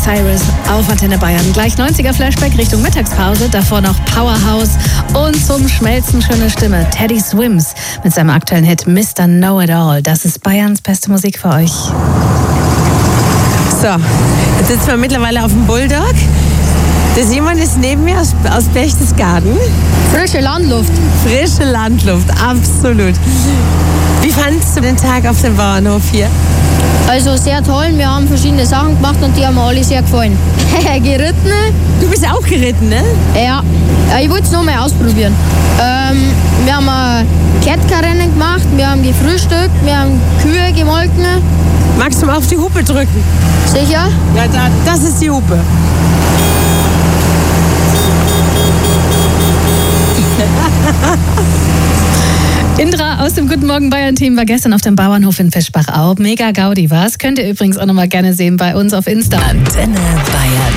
Cyrus auf Antenne Bayern. Gleich 90er Flashback Richtung Mittagspause, davor noch Powerhouse und zum Schmelzen schöne Stimme Teddy Swims mit seinem aktuellen Hit Mr. Know-It-All. Das ist Bayerns beste Musik für euch. So, jetzt sitzen wir mittlerweile auf dem Bulldog. Der Simon ist neben mir aus Berchtesgaden. Frische Landluft. Frische Landluft, absolut. Wie fandest du den Tag auf dem Bauernhof hier? Also sehr toll, wir haben verschiedene Sachen gemacht und die haben mir alle sehr gefallen. Geritten? Du bist auch geritten, ne? Ja, ich wollte es noch mal ausprobieren. Wir haben ein Kettkerrennen gemacht, wir haben gefrühstückt, wir haben Kühe gemolken. Magst du mal auf die Hupe drücken? Sicher? Ja, das ist die Hupe. Indra aus dem Guten Morgen Bayern-Team war gestern auf dem Bauernhof in Fischbach-Aub. Mega Gaudi war's. Könnt ihr übrigens auch noch mal gerne sehen bei uns auf Insta. Antenne Bayern.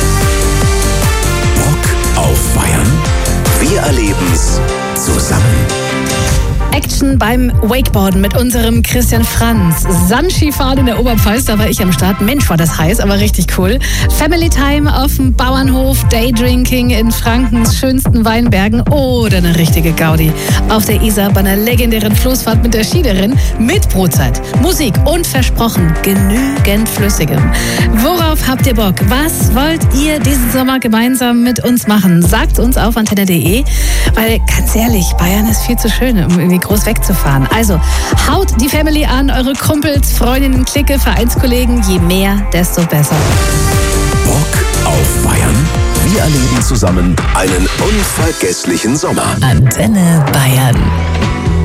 Bock auf Bayern. Wir erleben's zusammen. Action beim Wakeboarden mit unserem Christian Franz. Sandskifahren in der Oberpfalz, da war ich am Start. Mensch, war das heiß, aber richtig cool. Family Time auf dem Bauernhof, Daydrinking in Frankens schönsten Weinbergen oder eine richtige Gaudi auf der Isar bei einer legendären Floßfahrt mit der Schiederin mit Brotzeit, Musik und versprochen genügend Flüssigem. Worauf habt ihr Bock? Was wollt ihr diesen Sommer gemeinsam mit uns machen? Sagt uns auf antenne.de, weil ganz ehrlich, Bayern ist viel zu schön, um irgendwie groß wegzufahren. Also haut die Family an, eure Kumpels, Freundinnen, Clique, Vereinskollegen. Je mehr, desto besser. Bock auf Bayern. Wir erleben zusammen einen unvergesslichen Sommer. Antenne Bayern.